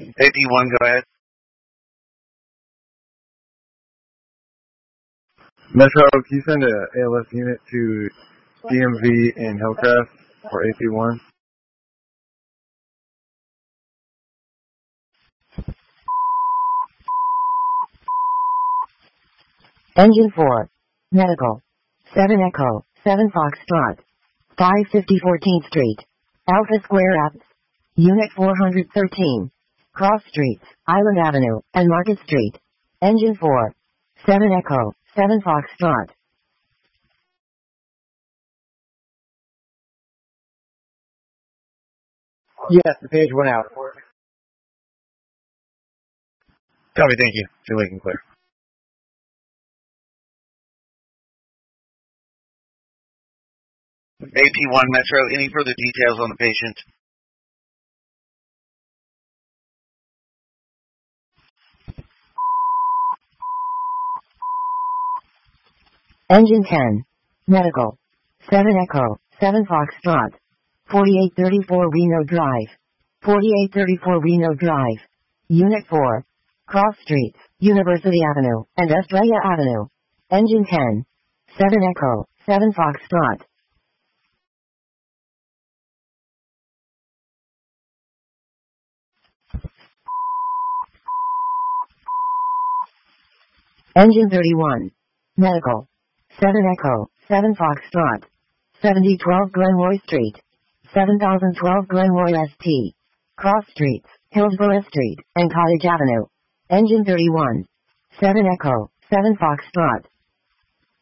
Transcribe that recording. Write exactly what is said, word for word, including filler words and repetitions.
A P one, go ahead. Metro, can you send a A L S unit to D M V in Hillcrest for A P one? Engine four. Medical. seven Echo, seven Foxtrot. five fifty fourteenth Street. Alpha Square Ave. Unit four hundred thirteen. Cross Streets, Island Avenue, and Market Street. Engine four. seven Echo, seven Foxtrot. Yes, the page went out. Copy, thank you. You're looking clear. A P one Metro, any further details on the patient? Engine ten. Medical. seven Echo, seven Foxtrot. forty-eight thirty-four Reno Drive. forty-eight thirty-four Reno Drive. Unit four. Cross Streets, University Avenue, and Estrella Avenue. Engine ten. seven Echo, seven Foxtrot. Engine thirty-one. Medical. seven Echo, seven Foxtrot. seventy twelve Glenroy Street. seven thousand twelve Glenroy S T. Cross Streets, Hillsborough Street, and Cottage Avenue. Engine thirty-one. seven Echo, seven Foxtrot.